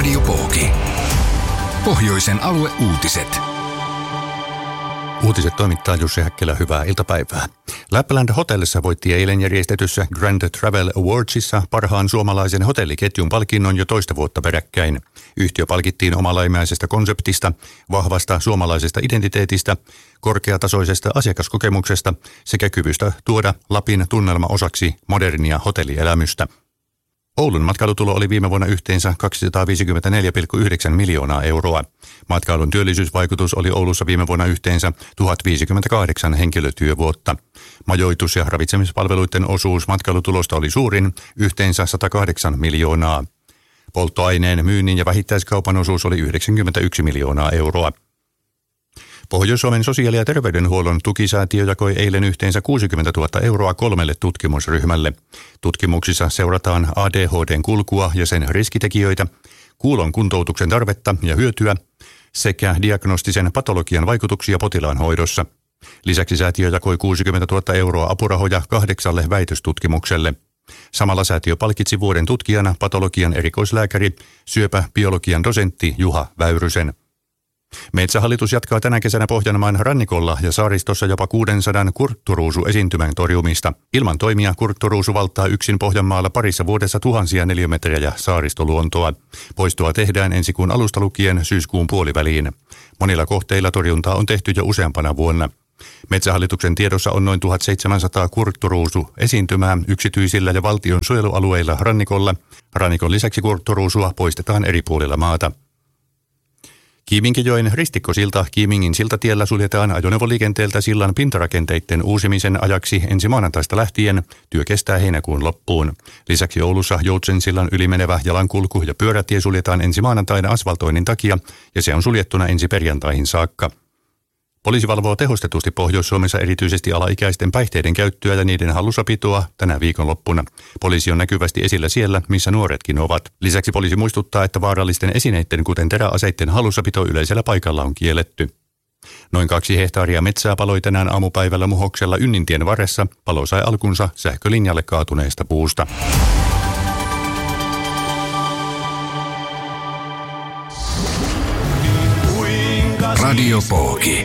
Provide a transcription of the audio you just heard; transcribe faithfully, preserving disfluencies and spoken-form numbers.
Radio Pooki. Pohjoisen alueuutiset. Uutiset toimittaa Jussi Häkkilä, hyvää iltapäivää. Lapland Hotellissa voitti eilen järjestetyssä Grand Travel Awardsissa parhaan suomalaisen hotelliketjun palkinnon jo toista vuotta peräkkäin. Yhtiö palkittiin omalaimaisesta konseptista, vahvasta suomalaisesta identiteetistä, korkeatasoisesta asiakaskokemuksesta sekä kyvystä tuoda Lapin tunnelma osaksi modernia hotellielämystä. Oulun matkailutulo oli viime vuonna yhteensä kaksisataaviisikymmentäneljä pilkku yhdeksän miljoonaa euroa. Matkailun työllisyysvaikutus oli Oulussa viime vuonna yhteensä tuhat viisikymmentäkahdeksan henkilötyövuotta. Majoitus- ja ravitsemispalveluiden osuus matkailutulosta oli suurin, yhteensä sata kahdeksan miljoonaa. Polttoaineen myynnin ja vähittäiskaupan osuus oli yhdeksänkymmentäyksi miljoonaa euroa. Pohjois-Suomen sosiaali- ja terveydenhuollon tukisäätiö jakoi eilen yhteensä kuusikymmentätuhatta euroa kolmelle tutkimusryhmälle. Tutkimuksissa seurataan A D H D:n kulkua ja sen riskitekijöitä, kuulon kuntoutuksen tarvetta ja hyötyä sekä diagnostisen patologian vaikutuksia potilaan hoidossa. Lisäksi säätiö jakoi kuusikymmentätuhatta euroa apurahoja kahdeksalle väitöstutkimukselle. Samalla säätiö palkitsi vuoden tutkijana patologian erikoislääkäri, syöpäbiologian dosentti Juha Väyrysen. Metsähallitus jatkaa tänä kesänä Pohjanmaan rannikolla ja saaristossa jopa kuusisataa kurtturuusu-esiintymän torjumista. Ilman toimia kurtturuusu valtaa yksin Pohjanmaalla parissa vuodessa tuhansia neliömetrejä saaristoluontoa. Poistoa tehdään ensi kuun alusta lukien syyskuun puoliväliin. Monilla kohteilla torjuntaa on tehty jo useampana vuonna. Metsähallituksen tiedossa on noin tuhatseitsemänsataa kurtturuusu-esiintymää yksityisillä ja valtion suojelualueilla rannikolla. Rannikon lisäksi kurtturuusua poistetaan eri puolilla maata. Kiiminkijoen ristikkosilta Kiimingin siltatiellä suljetaan ajoneuvoliikenteeltä sillan pintarakenteiden uusimisen ajaksi ensi maanantaista lähtien. Työ kestää heinäkuun loppuun. Lisäksi Oulussa Joutsensillan ylimenevä jalankulku- ja pyörätie suljetaan ensi maanantaina asfaltoinnin takia ja se on suljettuna ensi perjantaihin saakka. Poliisi valvoo tehostetusti Pohjois-Suomessa erityisesti alaikäisten päihteiden käyttöä ja niiden hallussapitoa tänä viikonloppuna. Poliisi on näkyvästi esillä siellä, missä nuoretkin ovat. Lisäksi poliisi muistuttaa, että vaarallisten esineiden, kuten teräaseiden hallussapito yleisellä paikalla on kielletty. Noin kaksi hehtaaria metsää paloi tänään aamupäivällä Muhoksella Ynnintien varressa. Palo sai alkunsa sähkölinjalle kaatuneesta puusta. Radio Pooki.